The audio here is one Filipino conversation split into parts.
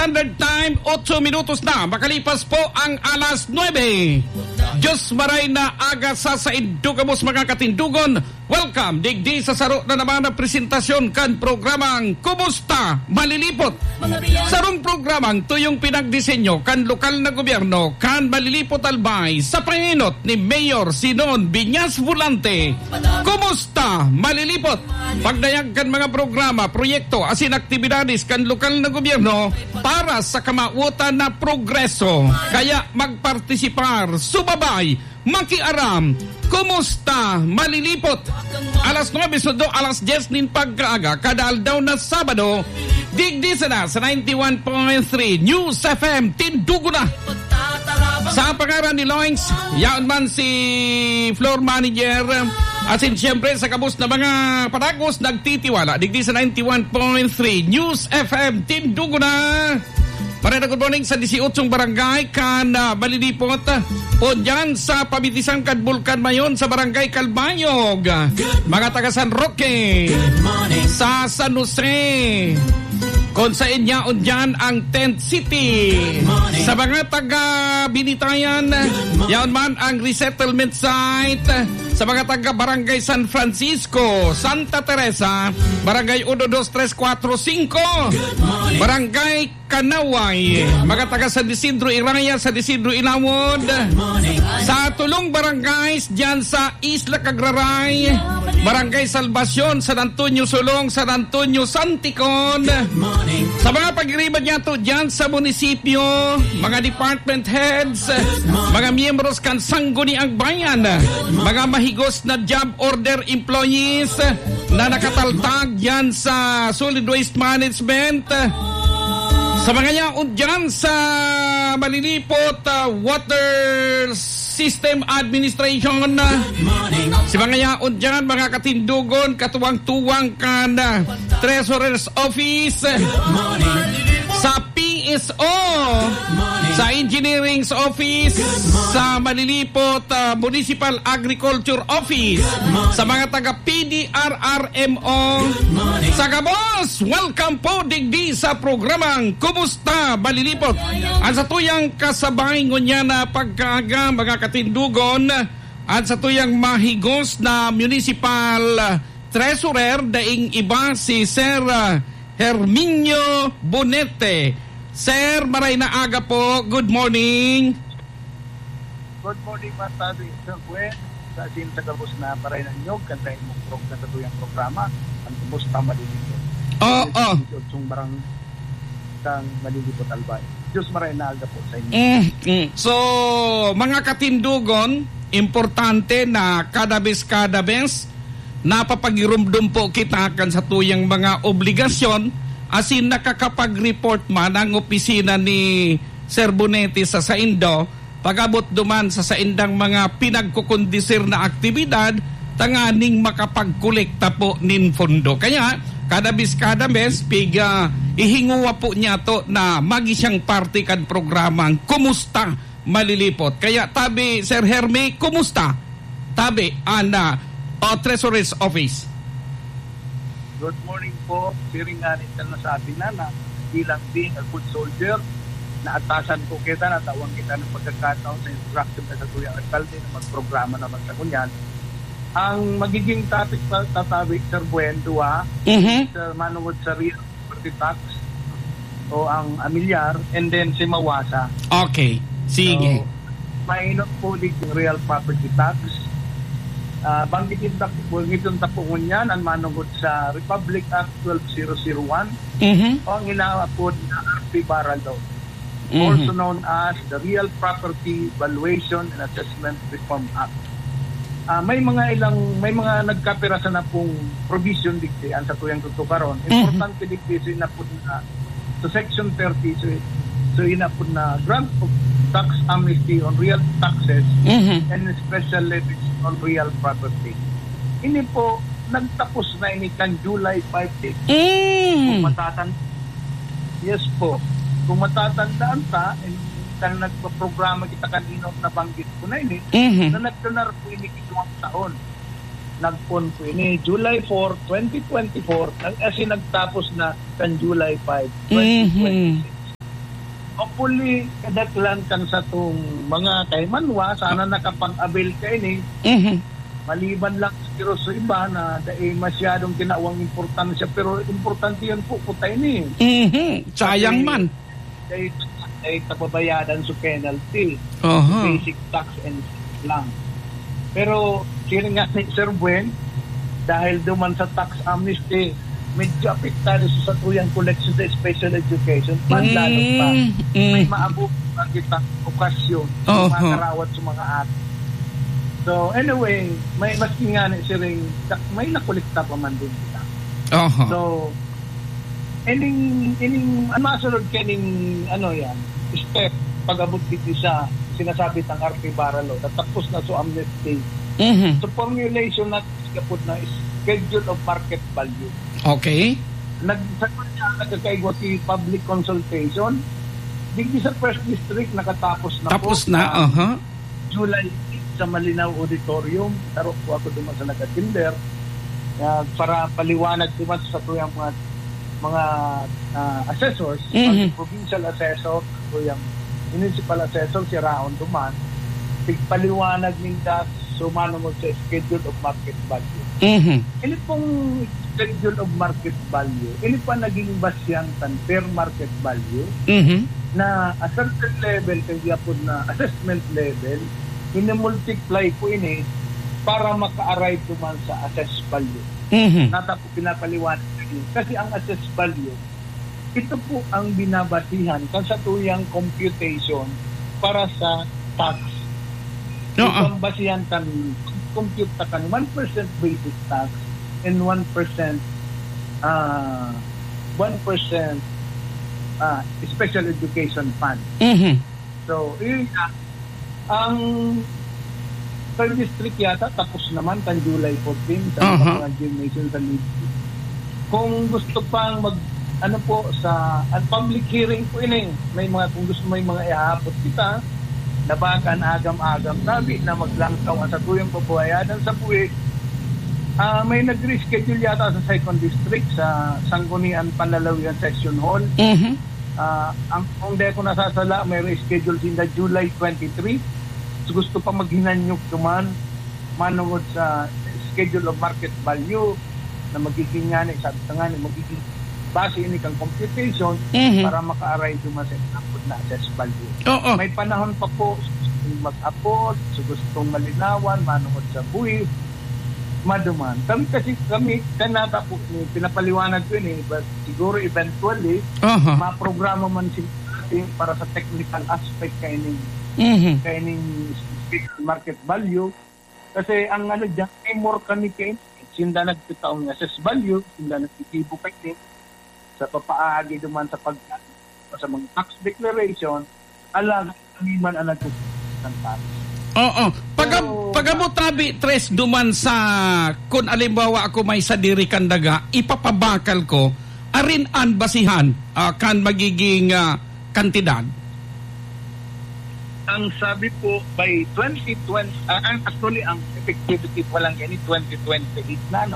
Standard Time, 8 minutos na. Makalipas po ang alas 9. Diyos maray na aga sa indugamos mga katindugon. Welcome, digdi sa saro na naman na presentasyon kan programang Kumusta Malilipot. Sarong programang tuyong pinagdisenyo kan lokal na gobyerno kan Malilipot Albay sa panginot ni Mayor Sinon Biñas Volante. Kumusta Malilipot? Pagdayag kan mga programa, proyekto, asin aktibidades kan lokal na gobyerno para sa kamautan na progreso. Kaya magpartisipar, sumabay, makiaram. Kumusta Malilipot? Alas 9 sundo, alas 10 nin pagkaaga, kadal daw na Sabado, digdi na sa 91.3 News FM, tindugo na. Sa pangaran ni Loings, yan man si floor manager, asin siyempre sa kabus na mga patagos nagtitiwala, digdi sa 91.3 News FM, tindugo na. Parang good morning sa 18 barangay kan Malilipot po dyan sa Pabitisan kan Bulkan Mayon sa barangay Calbayog, mga taga San Roque, sa San Jose, kung sa inyaon dyan ang Tent City, sa mga taga Binitayan, yan man ang resettlement site, sa mga taga Barangay San Francisco, Santa Teresa, Barangay 1, 2, 3, 4, 5, Barangay Kanaway, mga taga San Isidro Iraya, San Isidro Ilawod, sa tulong barangays dyan sa Isla Cagraray, Barangay Salvacion, San Antonio Sulong, San Antonio Santicon, sa mga pag-iriban niya to dyan sa munisipyo, mga department heads, mga miyembros kan Sangguniang Bayan, mga mahigos na job order employees na nakataltag dyan sa solid waste management, sa mga yaon dyan sa Malilipot Water System Administration, si mga yaon dyan, mga katindugon, katuwang-tuwang kan Treasurer's Office, sa PSO, sa Engineering's Office, sa Malilipot Municipal Agriculture Office, sa mga taga PDRRMO, sa Gabos, welcome po digdi sa programang Kumusta Malilipot. At sa tuyang kasabay ngunya na pagkaaga mga katindugon, at sa tuyang mahigos na municipal treasurer daing iba si Sir Herminio Bonete. Sir, maray na aga po. Good morning. Good morning, Master Sir Gwen. Sa atin sa Gabos na paray na inyo, kantahin mong program sa tuyang programa, ang Kumusta Malilipot. Oo. Yung barang kang Malilipot Albay. Diyos maray na aga po sa inyo. So, mga katindugon, importante na kada bes napapagirumdum po kita kan sa tuyang mga obligasyon asin nakakapag-report man ang opisina ni Sir Bonete sa Saindo pag-abot duman sa saindang mga pinagkukondisir na aktibidad tanganing makapagkolekta po nin fondo. Kaya kada mes piga ihinguwa po niya to na magisiyang parte kan programang Kumusta Malilipot. Kaya tabi Sir Herme, kumusta? Tabi Treasurer's Office. Good morning po. Siring nga rin na sa atin na bilang being a good soldier, naatasan po kita, natawang kita ng pagkakataon sa instruction na sa tuyang alkalde na magprograma naman sa kunyan. Ang magiging topic tatabi, Sir Buen, sa manungod sa real property tax o ang amilyar, and then si Mawasa. Okay, sige. So, mainot po yung real property tax. Banggitin tapo yan ang manungod sa Republic Act 12001 o ang inaapod na RP Barra Law, also known as the Real Property Valuation and Assessment Reform Act. May mga nagkapirasa na pong provision dikti ang sa tuyang tutukaron. Importante dikti na po na sa Section 30 so inapod na grant of tax amnesty on real taxes and special levies on real property. Ini po nagtapos na ini kan July 5 Kung yes po. Kung matatandaan ta, kan nagpa-programa kita kanino na banggit ko na ini, na nagtunar po ini kitong taon. Nagpon po ini July 4, 2024, kasi nagtapos na kan July 5, 2026. hopefully kadaklan kan sa tong mga kaymanwa sana nakapag-avail kay ni maliban lang siguro sa iba na dahil masyadong kinawang importansya pero importante yan po tayo ni sayang man ay tababayadan sa penalty basic tax and lang pero sino nga ni Sir Buen dahil duman sa tax amnesty medyo apektado sa tuyang collection sa special education lalo pa may maabot pa kita okasyon mga karawat sa mga ato so anyway may maski nga ni siring may nakolekta pa man din kita so ining masunod kaning yan step pag-abot dito sa sinasabi ng RP Baralo tapos na so amnesty so formulation na kaput na schedule of market value. Okay. Nagkakaigwa si public consultation. Digdi sa first district nakatapos na tapos po. Tapos na, July 8 sa Malinaw Auditorium. Taro po ako duman sa nagatinder. Para paliwanag duman sa tuyang mga assessors, provincial assessor, tuyang municipal assessor, si Raon duman. Paliwanag ninda sumano mo sa schedule of market value. Ini pong schedule of market value, ini pa naging basyantan per market value na a certain level kaya po na assessment level, ini-multiply po ini para maka-arrive naman sa assessed value. Nata po pinapaliwanag kasi ang assessed value, ito po ang binabasihan sa tuyang computation para sa tax. Itong basihan kan compute kan 1% basic tax and 1% special education fund. So, yun ang third district yata tapos naman kan July 14 sa mga gymnasium sa Libre. Kung gusto pang sa public hearing po ini, may mga kung gusto may mga ihapot kita nabakan agam-agam sabi na maglangkaw sa tuyong pabuhayadan sa buwig. May nag-reschedule yata sa second district sa Sanggunian Panlalawigan Section Hall. Kung di ko nasasala, may reschedule sinda July 23. So gusto pa maghinanyok duman manungod sa schedule of market value na magiging nga sabi nga magiging base ini kang computation para maka-arrive duman sa inapod na assess value. May panahon pa po mag-upload, gustong malinawan, manungod sa buwis, maduman. Kami kanata po, pinapaliwanag ko yun but siguro eventually, maprograma man sila para sa technical aspect kaining market value. Kasi ang dyan, may more kami kayo, sinda nagpitaong assess value, sinda nagtitibo kayo, sa papaagi duman sa sa mga tax declaration, alam kami man ang nagtutunan ng tax. Pagabot tabi tres duman sa kung alimbawa ako may sadiri kandaga, ipapabakal ko arin an basihan kan magiging kantidad. Ang sabi po by 2020 actually ang effectivity pa lang yan 2028 na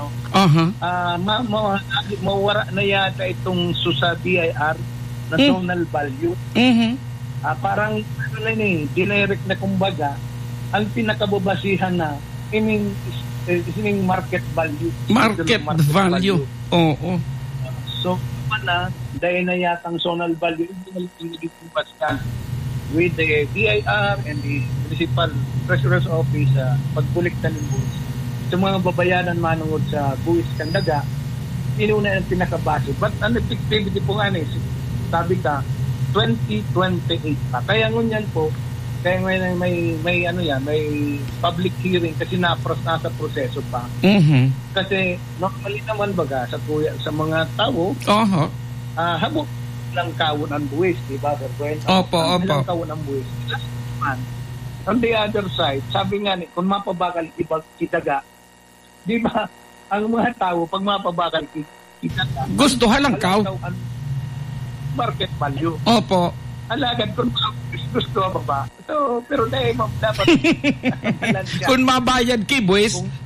mawara na yata itong sa BIR national value. Parang dinirect na kumbaga ang pinakababasihan na ining market value. Market value. So na dahil na yatang zonal value hindi with the BIR and the Municipal Treasurer's Office pagbulikta ng buwis. Sa mga babayanan manungod sa buwis kandaga, inuna ang pinakabase. But ang effectivity po nga sabi ka, 2028 pa. Kaya ngunyan po, kaya may public hearing kasi nasa proseso pa. Kasi normally naman baga sa mga tao, habok lang kawon ang buwis, di ba? Opo. Lang kawon ang buwis. On the other side, sabi nga kung mapabagal kitaga, di ba, ang mga tao, pag mapabagal kitaga, gusto halang kaw. Market value. Opo. Alagad kung gusto ba ba? So, pero dapat kung mabayad ki buwis,